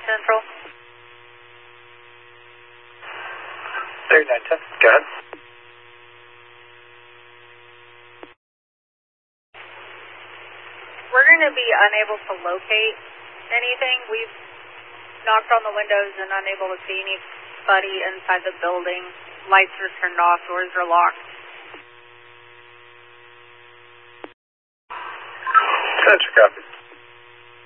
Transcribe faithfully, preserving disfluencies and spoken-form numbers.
Central. thirty-nine ten, go ahead. We're going to be unable to locate anything. We've knocked on the windows and unable to see anybody inside the building. Lights are turned off, doors are locked. Central, copy.